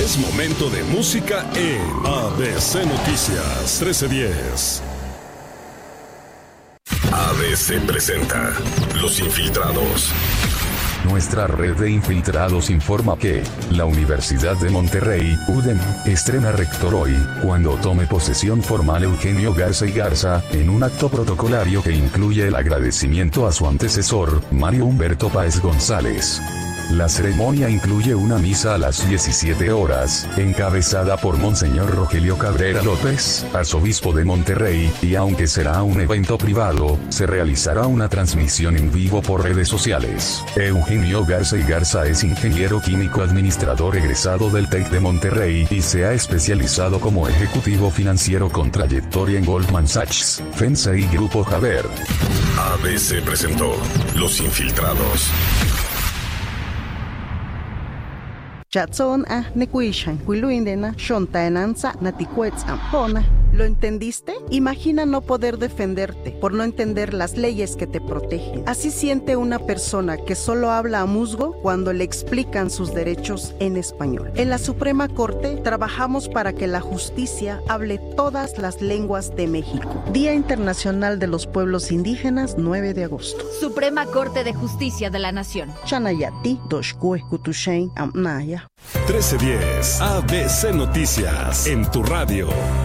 Es momento de música en ABC Noticias 1310. ABC presenta Los Infiltrados. Nuestra red de infiltrados informa que la Universidad de Monterrey, UDEM, estrena rector hoy, cuando tome posesión formal Eugenio Garza y Garza, en un acto protocolario que incluye el agradecimiento a su antecesor, Mario Humberto Páez González. La ceremonia incluye una misa a las 17 horas, encabezada por Monseñor Rogelio Cabrera López, arzobispo de Monterrey, y aunque será un evento privado, se realizará una transmisión en vivo por redes sociales. Eugenio Garza y Garza es ingeniero químico administrador egresado del TEC de Monterrey y se ha especializado como ejecutivo financiero con trayectoria en Goldman Sachs, FEMSA y Grupo Javer. ABC presentó Los Infiltrados. Chatson nekuishan kuiluindena shontaenanza naticuetzam. ¿Lo entendiste? Imagina no poder defenderte por no entender las leyes que te protegen. Así siente una persona que solo habla a musgo cuando le explican sus derechos en español. En la Suprema Corte trabajamos para que la justicia hable todas las lenguas de México. Día Internacional de los Pueblos Indígenas, 9 de agosto. Suprema Corte de Justicia de la Nación. Chanayati, Doshkue, Kutushein, Amnaya. 1310 ABC Noticias en tu radio.